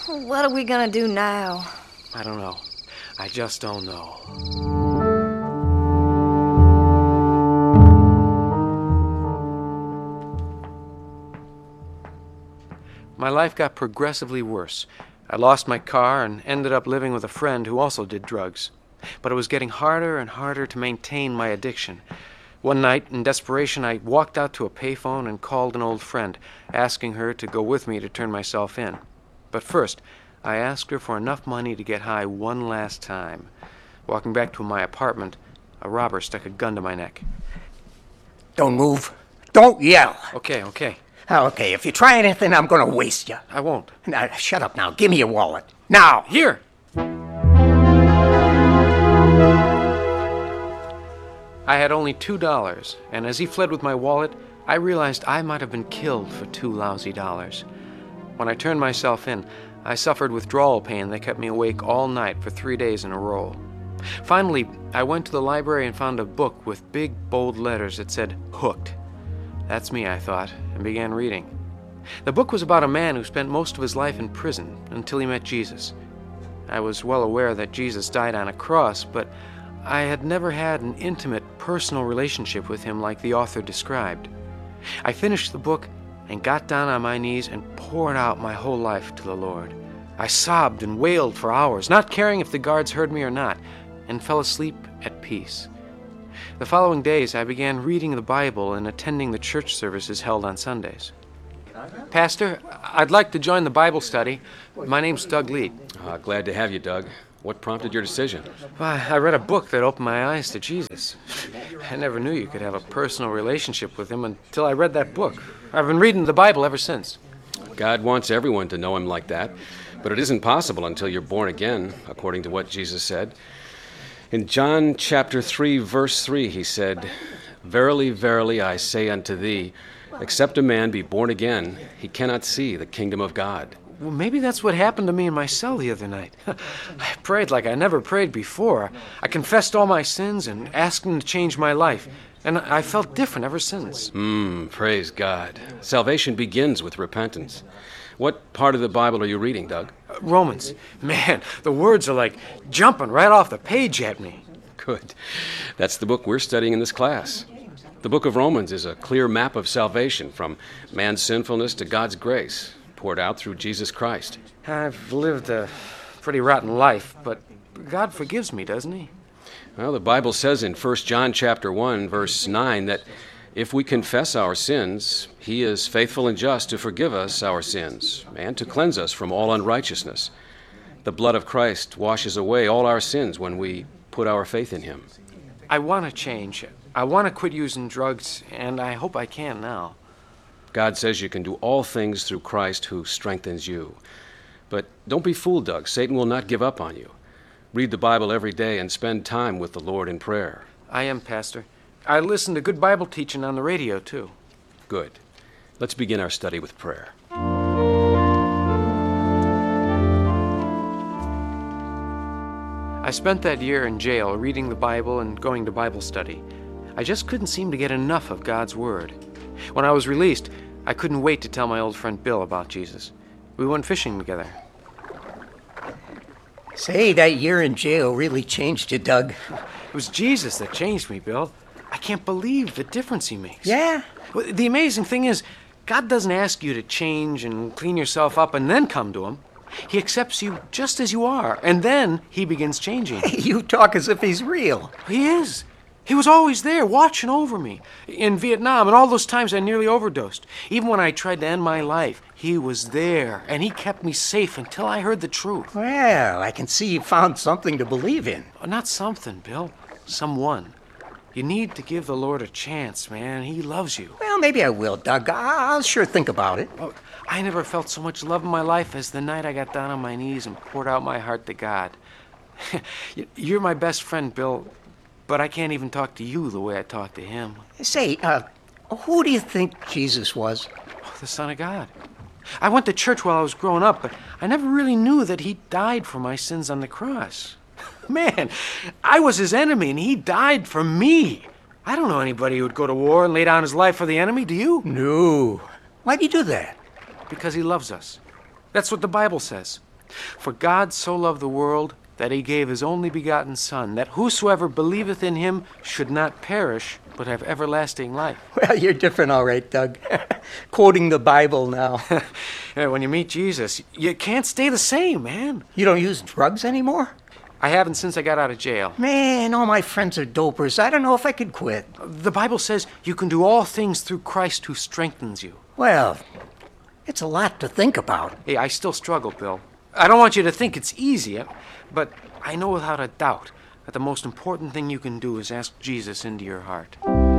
What are we gonna do now? I don't know. I just don't know. My life got progressively worse. I lost my car and ended up living with a friend who also did drugs. But it was getting harder and harder to maintain my addiction. One night, in desperation, I walked out to a payphone and called an old friend, asking her to go with me to turn myself in. But first, I asked her for enough money to get high one last time. Walking back to my apartment, a robber stuck a gun to my neck. Don't move. Don't yell. Okay. Okay, if you try anything, I'm gonna waste you. I won't. Now, shut up now. Give me your wallet. Now! Here! I had only $2, and as he fled with my wallet, I realized I might have been killed for $2 lousy. When I turned myself in, I suffered withdrawal pain that kept me awake all night for 3 days in a row. Finally, I went to the library and found a book with big, bold letters that said, "Hooked." That's me, I thought, and began reading. The book was about a man who spent most of his life in prison until he met Jesus. I was well aware that Jesus died on a cross, but I had never had an intimate, personal relationship with him like the author described. I finished the book and got down on my knees and poured out my whole life to the Lord. I sobbed and wailed for hours, not caring if the guards heard me or not, and fell asleep at peace. The following days, I began reading the Bible and attending the church services held on Sundays. Pastor, I'd like to join the Bible study. My name's Doug Lead. Glad to have you, Doug. What prompted your decision? Well, I read a book that opened my eyes to Jesus. I never knew you could have a personal relationship with him until I read that book. I've been reading the Bible ever since. God wants everyone to know him like that, but it isn't possible until you're born again, according to what Jesus said. In John chapter 3, verse 3, he said, "Verily, verily, I say unto thee, except a man be born again, he cannot see the kingdom of God." Well, maybe that's what happened to me in my cell the other night. I prayed like I never prayed before. I confessed all my sins and asked him to change my life, and I felt different ever since. Praise God. Salvation begins with repentance. What part of the Bible are you reading, Doug? Romans. Man, the words are like jumping right off the page at me. Good. That's the book we're studying in this class. The book of Romans is a clear map of salvation from man's sinfulness to God's grace, poured out through Jesus Christ. I've lived a pretty rotten life, but God forgives me, doesn't he? Well, the Bible says in 1 John chapter 1, verse 9, that if we confess our sins, he is faithful and just to forgive us our sins and to cleanse us from all unrighteousness. The blood of Christ washes away all our sins when we put our faith in him. I want to change. I want to quit using drugs, and I hope I can now. God says you can do all things through Christ who strengthens you. But don't be fooled, Doug. Satan will not give up on you. Read the Bible every day and spend time with the Lord in prayer. I am, Pastor. I listen to good Bible teaching on the radio, too. Good. Let's begin our study with prayer. I spent that year in jail reading the Bible and going to Bible study. I just couldn't seem to get enough of God's Word. When I was released, I couldn't wait to tell my old friend Bill about Jesus. We went fishing together. Say, that year in jail really changed you, Doug. It was Jesus that changed me, Bill. I can't believe the difference he makes. Yeah? Well, the amazing thing is, God doesn't ask you to change and clean yourself up and then come to him. He accepts you just as you are, and then he begins changing. You talk as if he's real. He is. He was always there, watching over me. In Vietnam, and all those times I nearly overdosed. Even when I tried to end my life, he was there, and he kept me safe until I heard the truth. Well, I can see you found something to believe in. Not something, Bill. Someone. You need to give the Lord a chance, man. He loves you. Well, maybe I will, Doug. I'll sure think about it. Oh, I never felt so much love in my life as the night I got down on my knees and poured out my heart to God. You're my best friend, Bill, but I can't even talk to you the way I talk to him. Say, who do you think Jesus was? Oh, the Son of God. I went to church while I was growing up, but I never really knew that he died for my sins on the cross. Man, I was his enemy, and he died for me. I don't know anybody who would go to war and lay down his life for the enemy, do you? No. Why'd he do that? Because he loves us. That's what the Bible says. For God so loved the world that he gave his only begotten Son, that whosoever believeth in him should not perish, but have everlasting life. Well, you're different, all right, Doug. Quoting the Bible now. Yeah, when you meet Jesus, you can't stay the same, man. You don't use drugs anymore? I haven't since I got out of jail. Man, all my friends are dopers. I don't know if I could quit. The Bible says you can do all things through Christ who strengthens you. Well, it's a lot to think about. Hey, I still struggle, Bill. I don't want you to think it's easy, but I know without a doubt that the most important thing you can do is ask Jesus into your heart.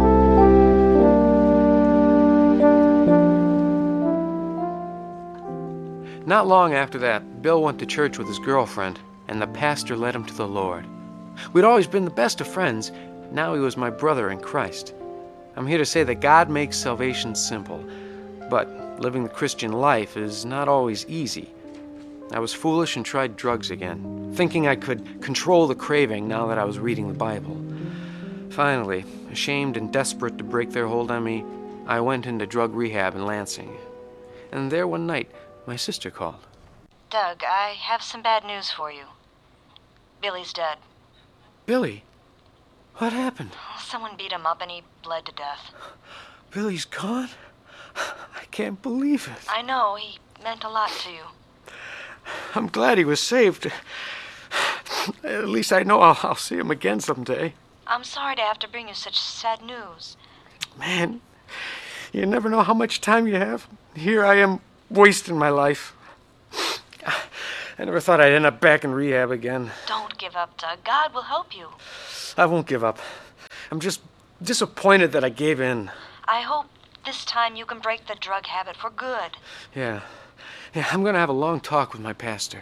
Not long after that, Bill went to church with his girlfriend, and the pastor led him to the Lord. We'd always been the best of friends. Now he was my brother in Christ. I'm here to say that God makes salvation simple, but living the Christian life is not always easy. I was foolish and tried drugs again, thinking I could control the craving now that I was reading the Bible. Finally, ashamed and desperate to break their hold on me, I went into drug rehab in Lansing. And there one night, my sister called. Doug, I have some bad news for you. Billy's dead. Billy? What happened? Someone beat him up and he bled to death. Billy's gone? I can't believe it. I know, he meant a lot to you. I'm glad he was saved. At least I know I'll see him again someday. I'm sorry to have to bring you such sad news. Man, you never know how much time you have. Here I am, wasting my life. I never thought I'd end up back in rehab again. Don't give up, Doug. God will help you. I won't give up. I'm just disappointed that I gave in. I hope this time you can break the drug habit for good. Yeah, I'm gonna have a long talk with my pastor.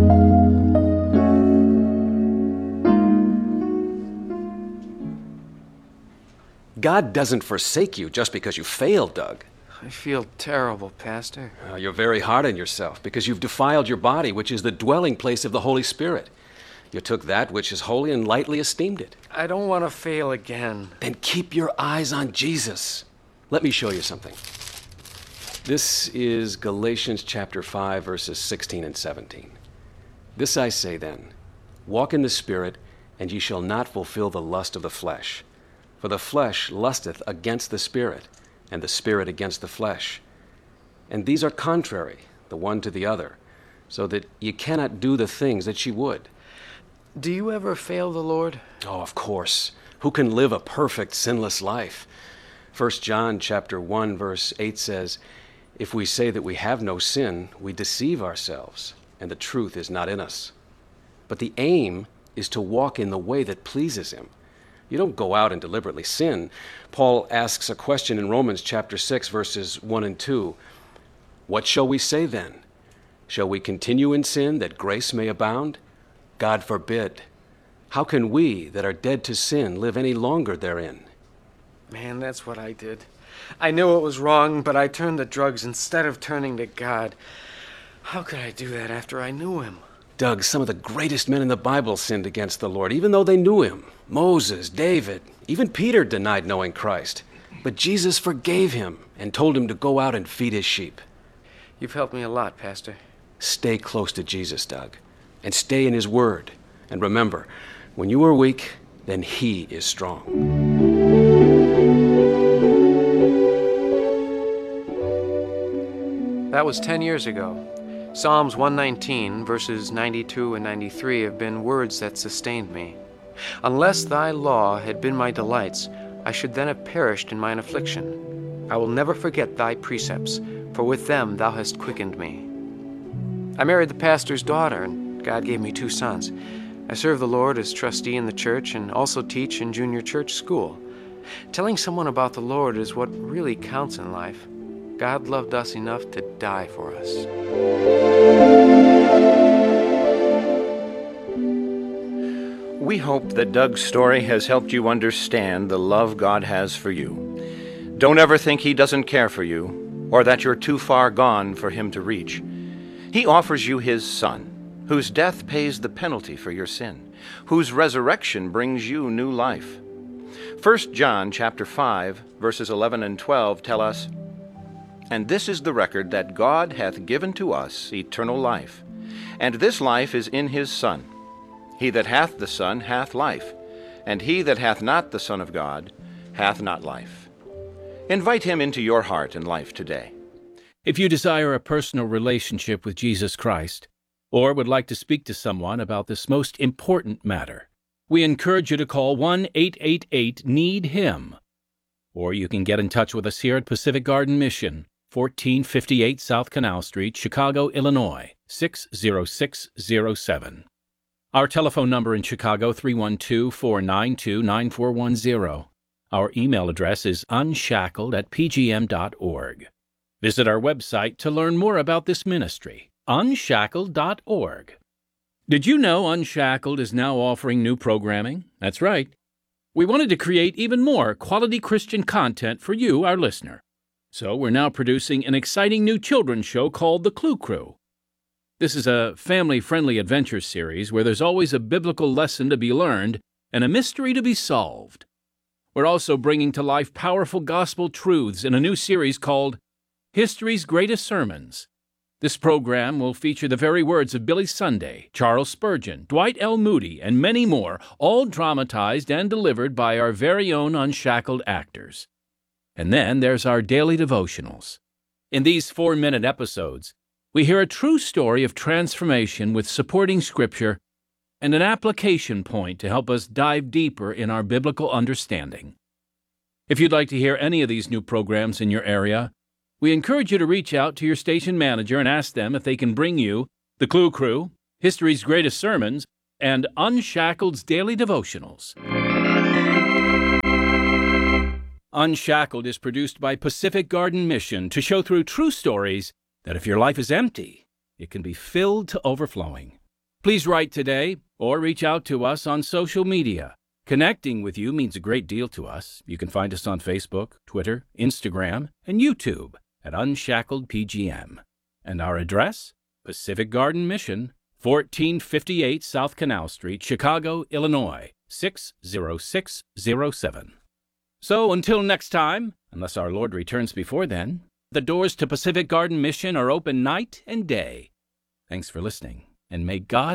God doesn't forsake you just because you failed, Doug. I feel terrible, Pastor. You're very hard on yourself because you've defiled your body, which is the dwelling place of the Holy Spirit. You took that which is holy and lightly esteemed it. I don't want to fail again. Then keep your eyes on Jesus. Let me show you something. This is Galatians chapter 5, verses 16 and 17. This I say then, walk in the Spirit, and ye shall not fulfill the lust of the flesh. For the flesh lusteth against the Spirit, and the Spirit against the flesh. And these are contrary, the one to the other, so that ye cannot do the things that ye would. Do you ever fail the Lord? Oh, of course. Who can live a perfect, sinless life? 1 John chapter 1, verse 8 says, if we say that we have no sin, we deceive ourselves, and the truth is not in us. But the aim is to walk in the way that pleases Him. You don't go out and deliberately sin. Paul asks a question in Romans chapter 6, verses 1 and 2. What shall we say then? Shall we continue in sin that grace may abound? God forbid. How can we that are dead to sin live any longer therein? Man, that's what I did. I knew it was wrong, but I turned to drugs instead of turning to God. How could I do that after I knew Him? Doug, some of the greatest men in the Bible sinned against the Lord, even though they knew Him. Moses, David, even Peter denied knowing Christ. But Jesus forgave him and told him to go out and feed His sheep. You've helped me a lot, Pastor. Stay close to Jesus, Doug, and stay in His Word. And remember, when you are weak, then He is strong. That was 10 years ago. Psalms 119, verses 92 and 93 have been words that sustained me. Unless thy law had been my delights, I should then have perished in mine affliction. I will never forget thy precepts, for with them thou hast quickened me. I married the pastor's daughter, and God gave me 2 sons. I serve the Lord as trustee in the church and also teach in junior church school. Telling someone about the Lord is what really counts in life. God loved us enough to die for us. We hope that Doug's story has helped you understand the love God has for you. Don't ever think He doesn't care for you, or that you're too far gone for Him to reach. He offers you His Son, whose death pays the penalty for your sin, whose resurrection brings you new life. 1 John chapter 5, verses 11 and 12 tell us, and this is the record that God hath given to us eternal life, And this life is in his Son. He that hath the Son hath life, and he that hath not the Son of God hath not life. Invite him into your heart and life today. If you desire a personal relationship with Jesus Christ, or would like to speak to someone about this most important matter, we encourage you to call 1-888-NEED-HIM. Or you can get in touch with us here at Pacific Garden Mission, 1458 South Canal Street, Chicago, Illinois, 60607. Our telephone number in Chicago, 312-492-9410. Our email address is unshackled@pgm.org. Visit our website to learn more about this ministry, unshackled.org. Did you know Unshackled is now offering new programming? That's right. We wanted to create even more quality Christian content for you, our listener. So we're now producing an exciting new children's show called The Clue Crew. This is a family-friendly adventure series where there's always a biblical lesson to be learned and a mystery to be solved. We're also bringing to life powerful gospel truths in a new series called History's Greatest Sermons. This program will feature the very words of Billy Sunday, Charles Spurgeon, Dwight L. Moody, and many more, all dramatized and delivered by our very own Unshackled actors. And then there's our daily devotionals. In these 4-minute episodes, we hear a true story of transformation with supporting scripture and an application point to help us dive deeper in our biblical understanding. If you'd like to hear any of these new programs in your area, we encourage you to reach out to your station manager and ask them if they can bring you The Clue Crew, History's Greatest Sermons, and Unshackled's Daily Devotionals. Unshackled is produced by Pacific Garden Mission to show through true stories that if your life is empty, it can be filled to overflowing. Please write today or reach out to us on social media. Connecting with you means a great deal to us. You can find us on Facebook, Twitter, Instagram, and YouTube at Unshackled PGM. And our address? Pacific Garden Mission, 1458 South Canal Street, Chicago, Illinois, 60607. So until next time, unless our Lord returns before then, the doors to Pacific Garden Mission are open night and day. Thanks for listening, and may God